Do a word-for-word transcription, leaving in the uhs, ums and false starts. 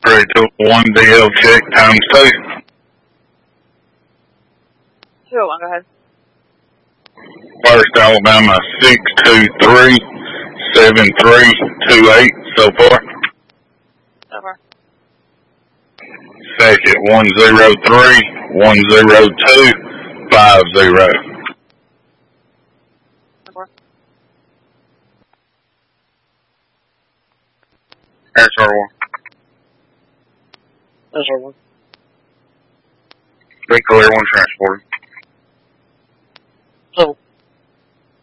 three two one D L check times two. two oh one, go ahead. First Alabama six two three seven three two eight so far. So far. Second one zero three one zero two five zero. So far. S R one. S R one. Be clear one transport. So